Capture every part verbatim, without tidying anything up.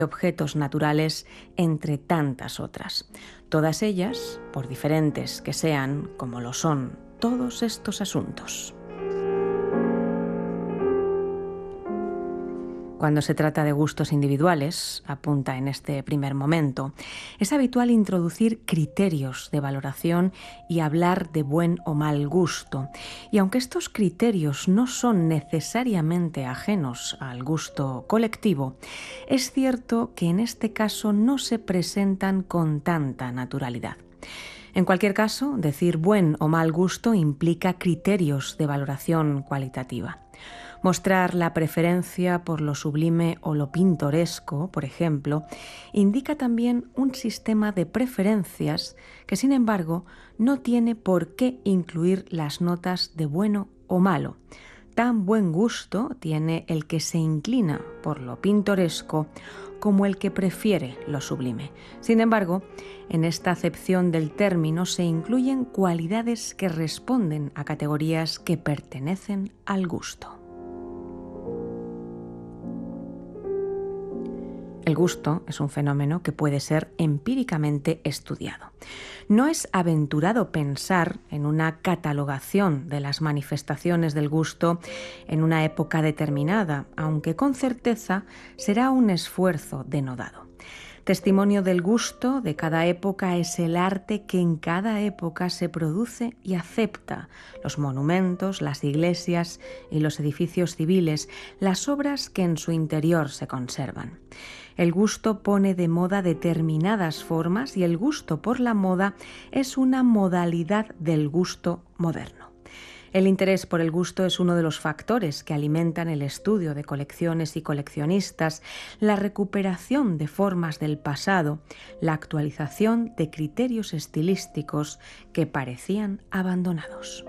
objetos naturales entre tantas otras. Todas ellas, por diferentes que sean, como lo son todos estos asuntos. Cuando se trata de gustos individuales, apunta en este primer momento, es habitual introducir criterios de valoración y hablar de buen o mal gusto. Y aunque estos criterios no son necesariamente ajenos al gusto colectivo, es cierto que en este caso no se presentan con tanta naturalidad. En cualquier caso, decir buen o mal gusto implica criterios de valoración cualitativa. Mostrar la preferencia por lo sublime o lo pintoresco, por ejemplo, indica también un sistema de preferencias que, sin embargo, no tiene por qué incluir las notas de bueno o malo. Tan buen gusto tiene el que se inclina por lo pintoresco como el que prefiere lo sublime. Sin embargo, en esta acepción del término se incluyen cualidades que responden a categorías que pertenecen al gusto. El gusto es un fenómeno que puede ser empíricamente estudiado. No es aventurado pensar en una catalogación de las manifestaciones del gusto en una época determinada, aunque con certeza será un esfuerzo denodado. Testimonio del gusto de cada época es el arte que en cada época se produce y acepta, los monumentos, las iglesias y los edificios civiles, las obras que en su interior se conservan. El gusto pone de moda determinadas formas y el gusto por la moda es una modalidad del gusto moderno. El interés por el gusto es uno de los factores que alimentan el estudio de colecciones y coleccionistas, la recuperación de formas del pasado, la actualización de criterios estilísticos que parecían abandonados.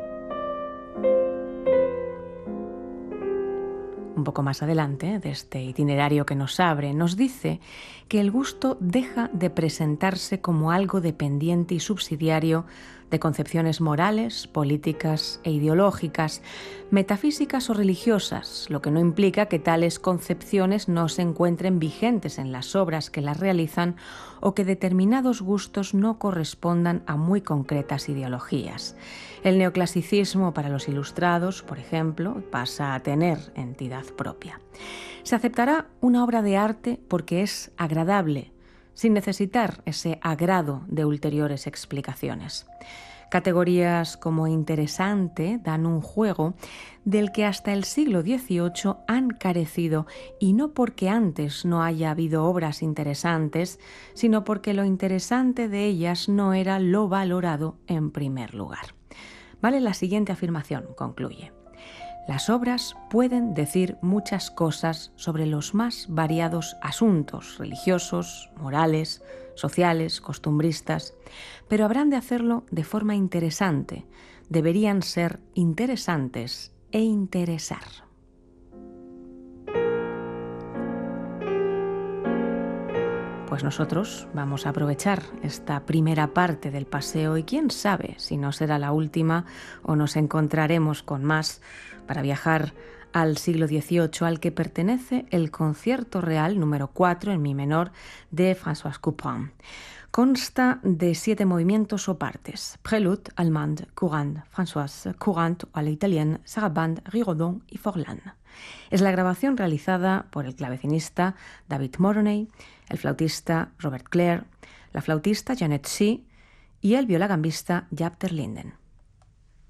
Un poco más adelante de este itinerario que nos abre, nos dice que el gusto deja de presentarse como algo dependiente y subsidiario de concepciones morales, políticas e ideológicas, metafísicas o religiosas, lo que no implica que tales concepciones no se encuentren vigentes en las obras que las realizan o que determinados gustos no correspondan a muy concretas ideologías. El neoclasicismo para los ilustrados, por ejemplo, pasa a tener entidad propia. Se aceptará una obra de arte porque es agradable, sin necesitar ese agrado de ulteriores explicaciones. Categorías como interesante dan un juego del que hasta el siglo dieciocho han carecido, y no porque antes no haya habido obras interesantes, sino porque lo interesante de ellas no era lo valorado en primer lugar. Vale la siguiente afirmación, concluye. Las obras pueden decir muchas cosas sobre los más variados asuntos religiosos, morales, sociales, costumbristas, pero habrán de hacerlo de forma interesante. Deberían ser interesantes e interesar. Pues nosotros vamos a aprovechar esta primera parte del paseo y quién sabe si no será la última o nos encontraremos con más para viajar al siglo dieciocho, al que pertenece el Concierto Real número cuatro en mi menor de François Couperin. Consta de siete movimientos o partes: Prélude, Allemande, Courante, Françoise, Courante a la italienne, Sarabande, Rigaudon y Forlan. Es la grabación realizada por el clavecinista David Moroney, el flautista Robert Clare, la flautista Janet Shee y el violagambista Jaap ter Linden.